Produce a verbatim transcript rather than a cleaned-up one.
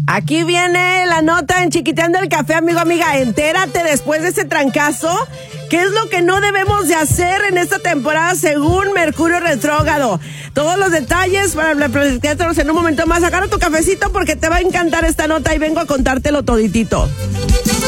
Aquí viene la nota en Chiquiteando el Café, amigo, amiga. Entérate después de ese trancazo. ¿Qué es lo que no debemos de hacer en esta temporada según Mercurio retrógrado? Todos los detalles para platicártelos en un momento más. Agarra tu cafecito porque te va a encantar esta nota y vengo a contártelo toditito.